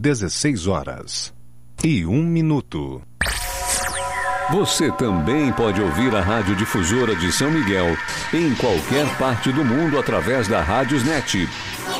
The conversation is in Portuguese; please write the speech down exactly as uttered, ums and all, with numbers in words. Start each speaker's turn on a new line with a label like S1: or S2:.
S1: dezesseis horas e um minuto.
S2: Você também pode ouvir a Rádio Difusora de São Miguel em qualquer parte do mundo através da Rádiosnet.